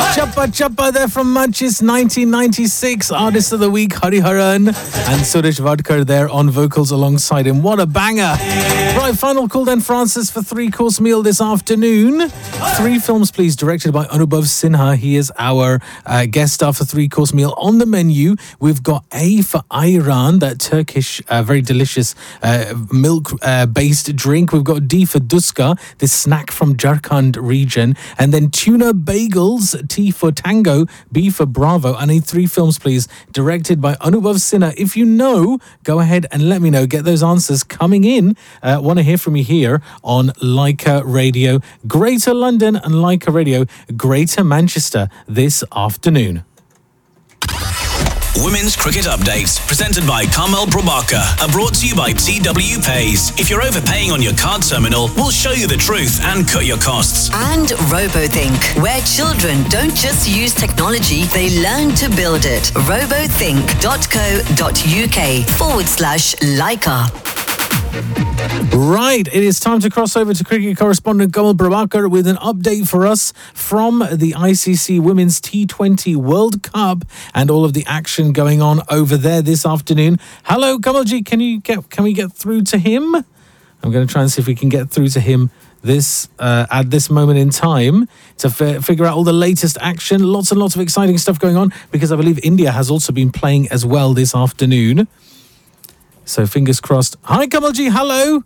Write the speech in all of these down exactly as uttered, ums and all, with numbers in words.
Chappa Chappa there from Manchis nineteen ninety-six. Artist of the Week, Hariharan. And Suresh Vadkar there on vocals alongside him. What a banger. Right, final call then, Francis, for three-course meal this afternoon. Three films, please, directed by Anubhav Sinha. He is our uh, guest star for three-course meal. On the menu, we've got A for Ayran, that Turkish, uh, very delicious uh, milk-based uh, drink. We've got D for Duska, this snack from Jharkhand region. And then tuna bagels, T for Tango, B for Bravo. I need three films, please, directed by Anubhav Sinha. If you know, go ahead and let me know. Get those answers coming in. Uh, want to hear from you here on Leica Radio Greater London and Leica Radio Greater Manchester this afternoon. Women's Cricket Updates, presented by Carmel Prabhakar, are brought to you by T W Pays. If you're overpaying on your card terminal, we'll show you the truth and cut your costs. And RoboThink, where children don't just use technology, they learn to build it. robothink.co.uk forward slash Leica. Right, it is time to cross over to cricket correspondent Kamal Prabhakar with an update for us from the I C C Women's T twenty World Cup and all of the action going on over there this afternoon. Hello, Kamalji, can you get can we get through to him? I'm going to try and see if we can get through to him this uh, at this moment in time to f- figure out all the latest action. Lots and lots of exciting stuff going on because I believe India has also been playing as well this afternoon. So fingers crossed. Hi, Kamalji. Hello.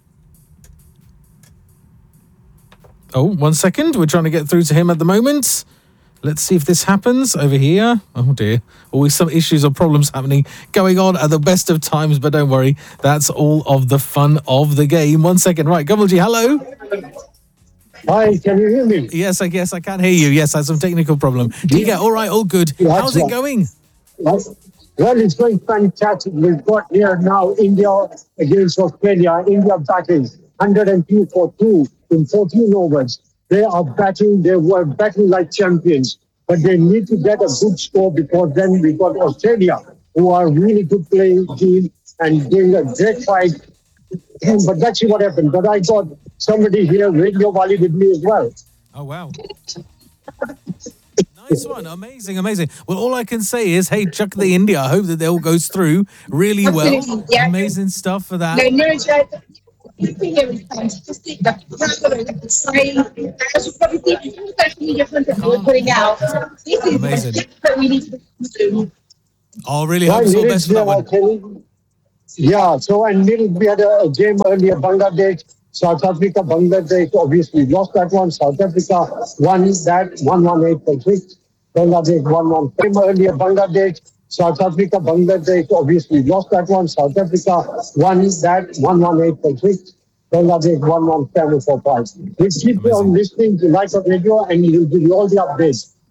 Oh, one second. We're trying to get through to him at the moment. Let's see if this happens over here. Oh, dear. Always some issues or problems happening going on at the best of times, but don't worry. That's all of the fun of the game. One second. Right, Kamalji, hello. Hi, can you hear me? Yes, I guess I can hear you. Yes, I had some technical problem. Yeah, all right, all good. Yeah, How's it going? Yes. Well, it's going fantastic. We've got here now India against Australia. India batting one hundred two for two in fourteen overs. They are batting, they were batting like champions, but they need to get a good score because then we've got Australia, who are really good playing team and doing a great fight. But let's see what happened. But I got somebody here, Radio Wali, with me as well. Oh, wow. Nice one. Amazing, amazing. Well, all I can say is, hey, chuck the India. I hope that they all goes through really well. Yeah. Amazing stuff for that. No, no, Joe. Putting out. This is Amazing. what we need to do. Oh, really hope so. Best for that one. Yeah, so and we had a game earlier, Bangladesh, South Africa, Bangladesh obviously lost that one. South Africa won that one one eight for six. Bangladesh one one. Game earlier, Bangladesh, South Africa, Bangladesh obviously lost that one. South Africa won that one one eight for six. Bangladesh one one seven for five. We keep on listening to Leica Radio and we'll give you all the updates